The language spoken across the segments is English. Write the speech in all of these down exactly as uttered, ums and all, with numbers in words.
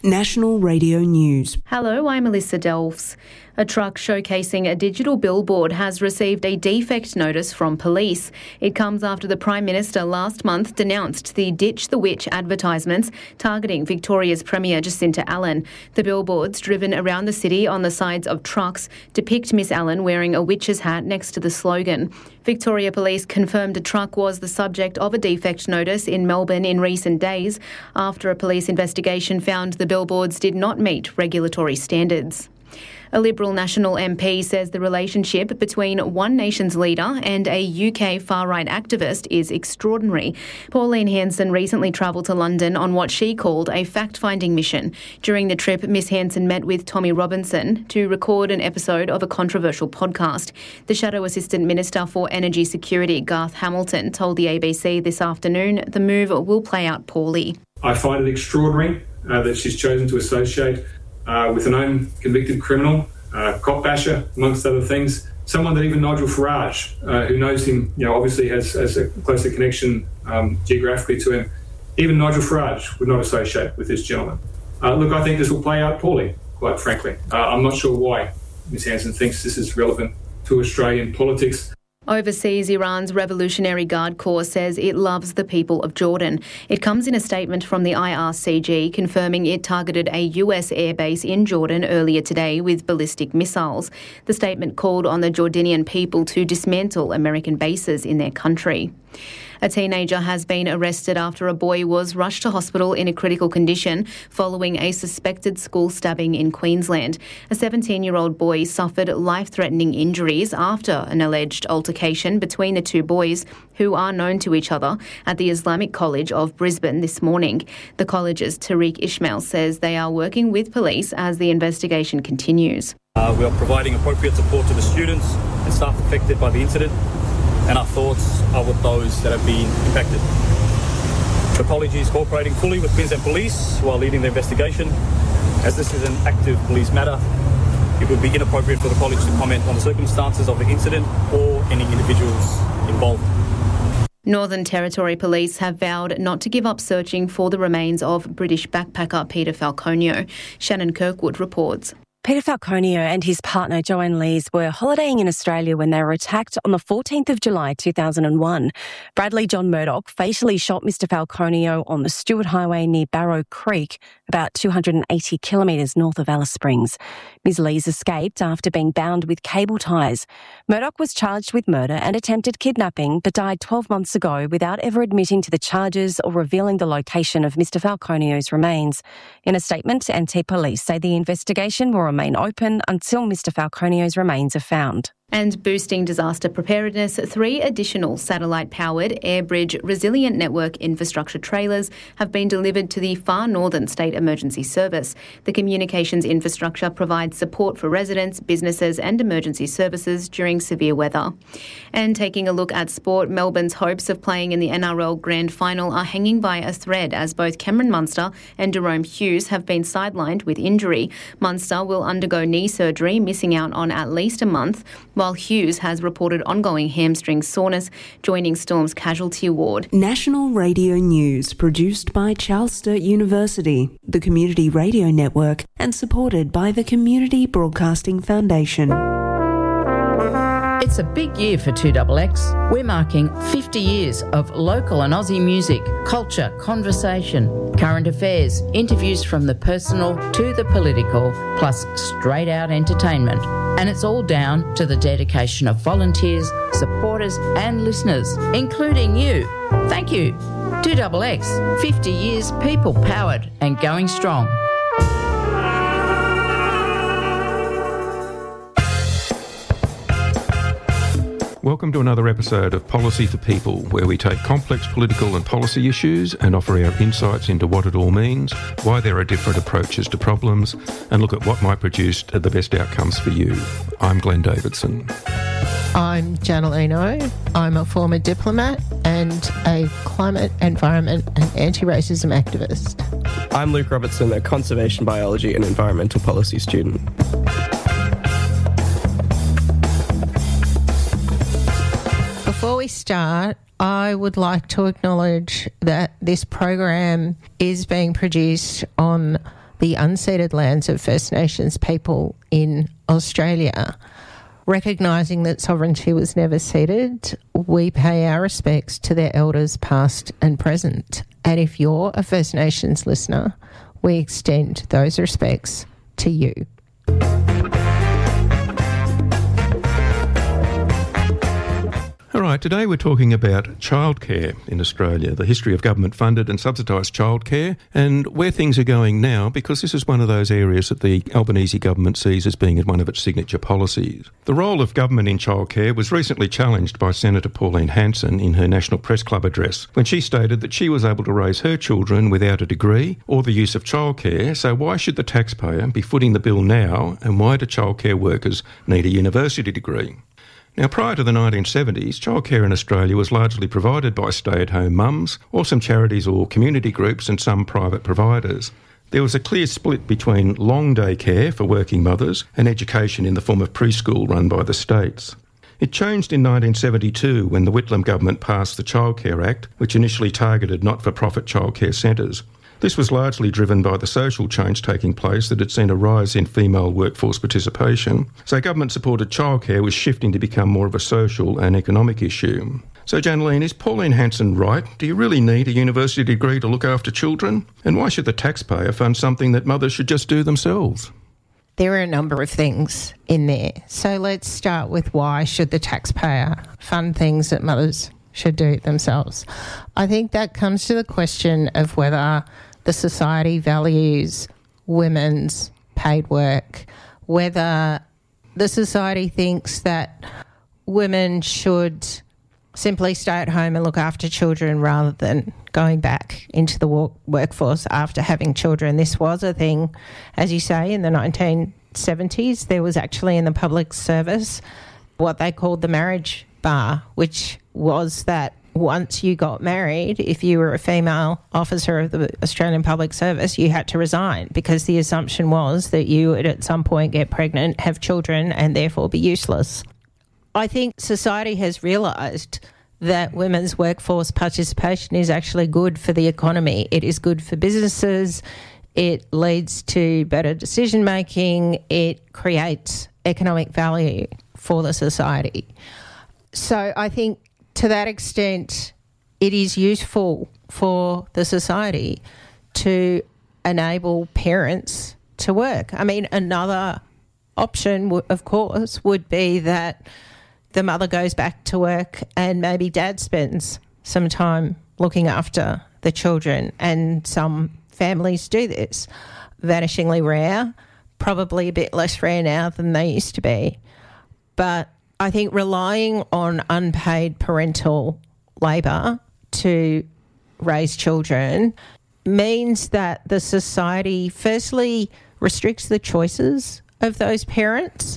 National Radio News. Hello, I'm Alyssa Delves. A truck showcasing a digital billboard has received a defect notice from police. It comes after the Prime Minister last month denounced the Ditch the Witch advertisements targeting Victoria's Premier Jacinta Allen. The billboards, driven around the city on the sides of trucks, depict Miss Allen wearing a witch's hat next to the slogan. Victoria Police confirmed a truck was the subject of a defect notice in Melbourne in recent days after a police investigation found the billboards did not meet regulatory standards. A Liberal National M P says the relationship between One Nation's leader and a U K far-right activist is extraordinary. Pauline Hanson recently travelled to London on what she called a fact-finding mission. During the trip, Miss Hanson met with Tommy Robinson to record an episode of a controversial podcast. The Shadow Assistant Minister for Energy Security, Garth Hamilton, told the A B C this afternoon the move will play out poorly. I find it extraordinary uh, that she's chosen to associate Uh, with a known convicted criminal, uh, cop basher, amongst other things. Someone that even Nigel Farage, uh, who knows him, you know, obviously has, has a closer connection um, geographically to him, even Nigel Farage would not associate with this gentleman. Uh, look, I think this will play out poorly, quite frankly. Uh, I'm not sure why Miz Hanson thinks this is relevant to Australian politics. Overseas, Iran's Revolutionary Guard Corps says it loves the people of Jordan. It comes in a statement from the I R C G confirming it targeted a U S airbase in Jordan earlier today with ballistic missiles. The statement called on the Jordanian people to dismantle American bases in their country. A teenager has been arrested after a boy was rushed to hospital in a critical condition following a suspected school stabbing in Queensland. A seventeen-year-old boy suffered life-threatening injuries after an alleged altercation between the two boys, who are known to each other, at the Islamic College of Brisbane this morning. The college's Tariq Ismail says they are working with police as the investigation continues. Uh, we are providing appropriate support to the students and staff affected by the incident, and our thoughts are with those that have been impacted. The college is cooperating fully with Queensland Police, who are leading the investigation. As this is an active police matter, it would be inappropriate for the college to comment on the circumstances of the incident or any individuals involved. Northern Territory Police have vowed not to give up searching for the remains of British backpacker Peter Falconio. Shannon Kirkwood reports. Peter Falconio and his partner Joanne Lees were holidaying in Australia when they were attacked on the fourteenth of July two thousand one. Bradley John Murdoch fatally shot Mister Falconio on the Stewart Highway near Barrow Creek, about two hundred eighty kilometres north of Alice Springs. Miz Lees escaped after being bound with cable ties. Murdoch was charged with murder and attempted kidnapping, but died twelve months ago without ever admitting to the charges or revealing the location of Mister Falconio's remains. In a statement, N T Police say the investigation will remain open until Mister Falconio's remains are found. And boosting disaster preparedness, three additional satellite-powered AirBridge Resilient Network infrastructure trailers have been delivered to the Far Northern State Emergency Service. The communications infrastructure provides support for residents, businesses and emergency services during severe weather. And taking a look at sport, Melbourne's hopes of playing in the N R L Grand Final are hanging by a thread as both Cameron Munster and Jerome Hughes have been sidelined with injury. Munster will undergo knee surgery, missing out on at least a month, while Hughes has reported ongoing hamstring soreness, joining Storm's casualty ward. National Radio News, produced by Charles Sturt University, the Community Radio Network, and supported by the Community Broadcasting Foundation. It's a big year for two X X. We're marking fifty years of local and Aussie music, culture, conversation, current affairs, interviews from the personal to the political, plus straight out entertainment. And it's all down to the dedication of volunteers, supporters and listeners, including you. Thank you. two X X, fifty years people powered and going strong. Welcome to another episode of Policy for People, where we take complex political and policy issues and offer our insights into what it all means, why there are different approaches to problems, and look at what might produce the best outcomes for you. I'm Glenn Davidson. I'm Janelle Eno. I'm a former diplomat and a climate, environment and anti-racism activist. I'm Luke Robertson, a conservation biology and environmental policy student. Before we start, I would like to acknowledge that this program is being produced on the unceded lands of First Nations people in Australia. Recognising that sovereignty was never ceded, we pay our respects to their elders past and present. And if you're a First Nations listener, we extend those respects to you. All right, today we're talking about childcare in Australia, the history of government-funded and subsidised childcare, and where things are going now, because this is one of those areas that the Albanese government sees as being one of its signature policies. The role of government in childcare was recently challenged by Senator Pauline Hanson in her National Press Club address, when she stated that she was able to raise her children without a degree or the use of childcare, so why should the taxpayer be footing the bill now, and why do childcare workers need a university degree? Now, prior to the nineteen seventies, childcare in Australia was largely provided by stay-at-home mums, or some charities or community groups, and some private providers. There was a clear split between long-day care for working mothers and education in the form of preschool run by the states. It changed in nineteen seventy-two when the Whitlam government passed the Childcare Act, which initially targeted not-for-profit childcare centres. This was largely driven by the social change taking place that had seen a rise in female workforce participation. So government-supported childcare was shifting to become more of a social and economic issue. So, Janaline, is Pauline Hanson right? Do you really need a university degree to look after children? And why should the taxpayer fund something that mothers should just do themselves? There are a number of things in there. So let's start with why should the taxpayer fund things that mothers should do themselves. I think that comes to the question of whether the society values women's paid work, whether the society thinks that women should simply stay at home and look after children rather than going back into the work- workforce after having children. This was a thing, as you say, in the nineteen seventies. There was actually in the public service what they called the marriage bar, which was that once you got married, if you were a female officer of the Australian Public Service, you had to resign because the assumption was that you would at some point get pregnant, have children, and therefore be useless. I think society has realised that women's workforce participation is actually good for the economy. It is good for businesses. It leads to better decision making. It creates economic value for the society. So I think to that extent, it is useful for the society to enable parents to work. I mean, another option, of course, would be that the mother goes back to work and maybe dad spends some time looking after the children, and some families do this. Vanishingly rare, probably a bit less rare now than they used to be. But I think relying on unpaid parental labour to raise children means that the society firstly restricts the choices of those parents,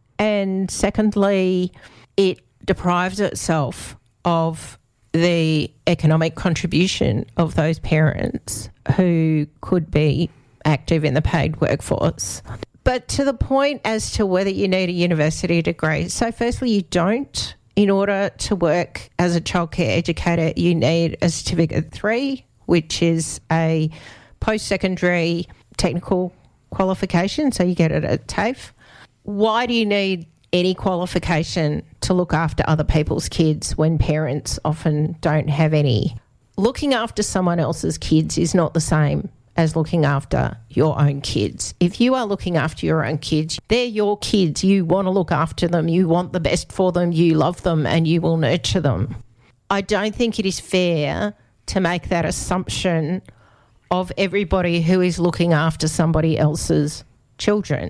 and secondly, it deprives itself of the economic contribution of those parents who could be active in the paid workforce. But to the point as to whether you need a university degree, so firstly, you don't. In order to work as a childcare educator, you need a Certificate three, which is a post-secondary technical qualification, so you get it at TAFE. Why do you need any qualification to look after other people's kids when parents often don't have any? Looking after someone else's kids is not the same as looking after your own kids. If you are looking after your own kids, they're your kids. You want to look after them. You want the best for them. You love them and you will nurture them. I don't think it is fair to make that assumption of everybody who is looking after somebody else's children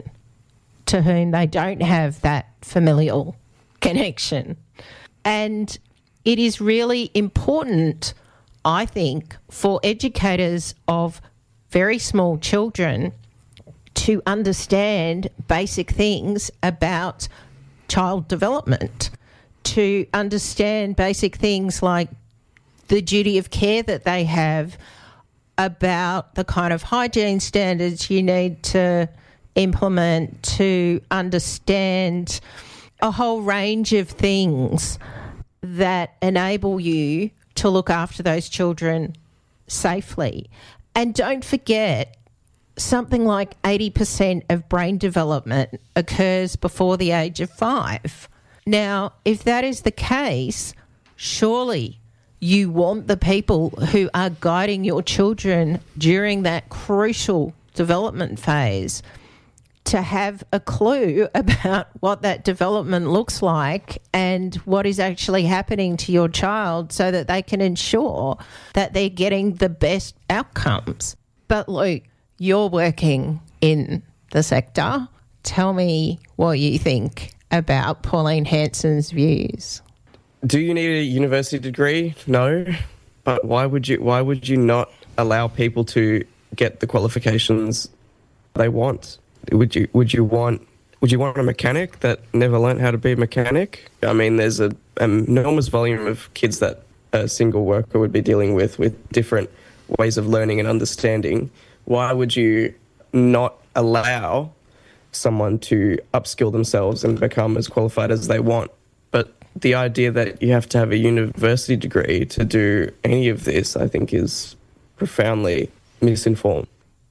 to whom they don't have that familial connection. And it is really important, I think, for educators of very small children to understand basic things about child development, to understand basic things like the duty of care that they have, about the kind of hygiene standards you need to implement, to understand a whole range of things that enable you to look after those children safely. And don't forget something like eighty percent of brain development occurs before the age of five. Now, if that is the case, surely you want the people who are guiding your children during that crucial development phase to have a clue about what that development looks like and what is actually happening to your child so that they can ensure that they're getting the best outcomes. But Luke, you're working in the sector. Tell me what you think about Pauline Hanson's views. Do you need a university degree? No. But why would you why would you not allow people to get the qualifications they want? Would you would you want would you want a mechanic that never learned how to be a mechanic? I mean, there's a, an enormous volume of kids that a single worker would be dealing with with different ways of learning and understanding. Why would you not allow someone to upskill themselves and become as qualified as they want? But the idea that you have to have a university degree to do any of this, I think, is profoundly misinformed.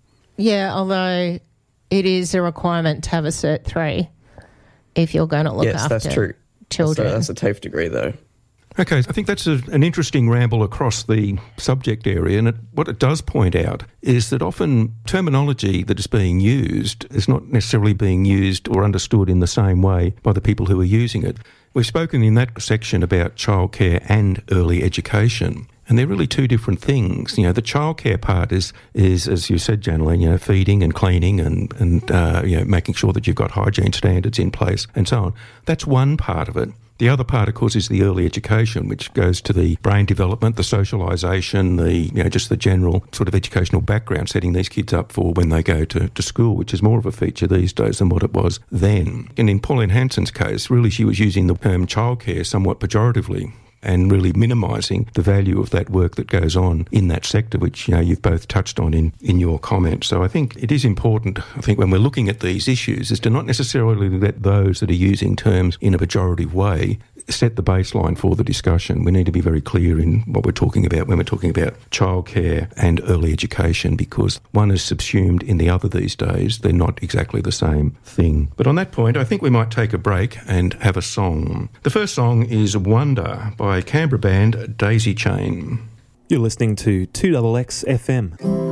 Yeah, although it is a requirement to have a Cert three if you're going to look yes, after that's true. children. That's a, that's a TAFE degree, though. Okay, I think that's a, an interesting ramble across the subject area, and it, what it does point out is that often terminology that is being used is not necessarily being used or understood in the same way by the people who are using it. We've spoken in that section about childcare and early education, and they're really two different things. You know, the childcare part is, is as you said, Janaline, you know, feeding and cleaning and, and uh, you know, making sure that you've got hygiene standards in place and so on. That's one part of it. The other part, of course, is the early education, which goes to the brain development, the socialisation, the you know just the general sort of educational background, setting these kids up for when they go to, to school, which is more of a feature these days than what it was then. And in Pauline Hanson's case, really she was using the term childcare somewhat pejoratively and really minimising the value of that work that goes on in that sector, which you know you've both touched on in, in your comments. So I think it is important, I think, when we're looking at these issues, is to not necessarily let those that are using terms in a pejorative way set the baseline for the discussion. We need to be very clear in what we're talking about when we're talking about childcare and early education, because one is subsumed in the other these days. They're not exactly the same thing. But on that point, I think we might take a break and have a song. The first song is Wonder by Canberra band Daisy Chain. You're listening to two X X F M.